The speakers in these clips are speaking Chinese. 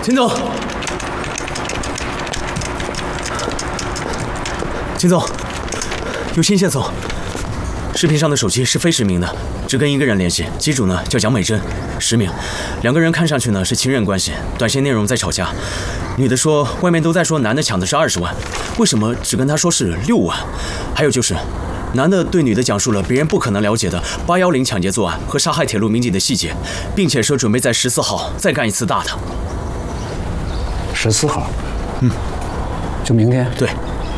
秦总，秦总，有新线索。视频上的手机是非实名的，只跟一个人联系，机主呢叫蒋美珍，实名。两个人看上去呢是情人关系，短信内容在吵架。女的说外面都在说男的抢的是20万，为什么只跟他说是6万？还有就是，男的对女的讲述了别人不可能了解的810抢劫作案和杀害铁路民警的细节，并且说准备在14号再干一次大的。 14号，就明天。 对，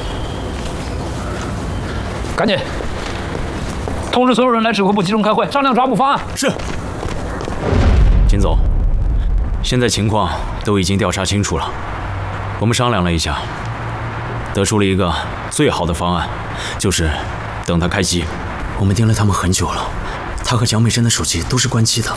赶紧通知所有人来指挥部集中开会，商量抓捕方案。 是。金总，现在情况都已经调查清楚了，我们商量了一下，得出了一个最好的方案，就是等他开机。我们盯了他们很久了，他和蒋美珍的手机都是关机的。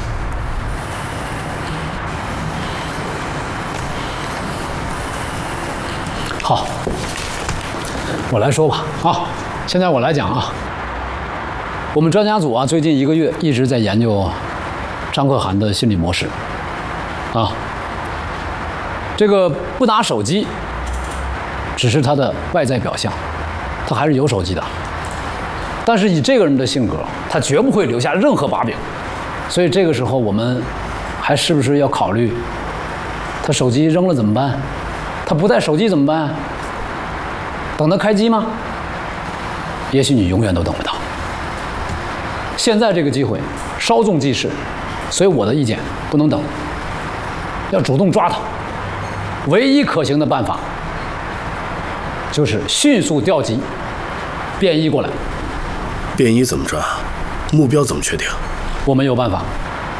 好，我来说吧啊，现在我来讲啊。我们专家组啊，最近1个月一直在研究张可涵的心理模式，啊，这个不拿手机只是他的外在表象，他还是有手机的，但是以这个人的性格，他绝不会留下任何把柄，所以这个时候我们还是不是要考虑，他手机扔了怎么办？他不带手机怎么办？等他开机吗？也许你永远都等不到。现在这个机会稍纵即逝，所以我的意见不能等，要主动抓他。唯一可行的办法就是迅速调集便衣过来。 便衣怎么抓？目标怎么确定？ 我们有办法。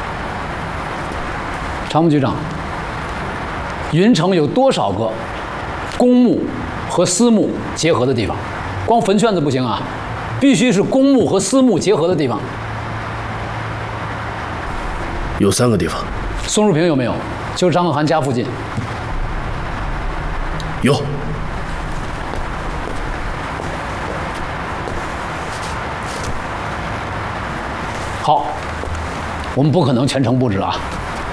常务局长，云城有多少个公墓和私墓结合的地方？光坟圈子不行啊，必须是公墓和私墓结合的地方。 有3个地方。 松树坪有没有？就是张可涵家附近。 有。 好，我们不可能全程布置啊。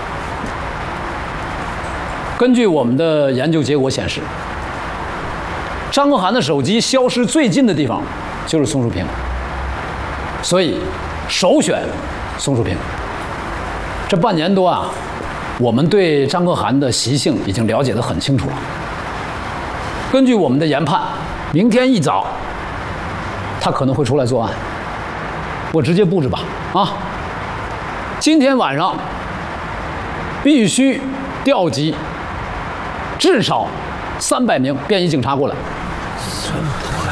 根据我们的研究结果显示，张可涵的手机消失最近的地方就是松树坪，所以首选松树坪。这半年多啊，我们对张可涵的习性已经了解得很清楚了。根据我们的研判，明天一早他可能会出来作案。我直接布置吧，啊！今天晚上必须调集至少300名便衣警察过来。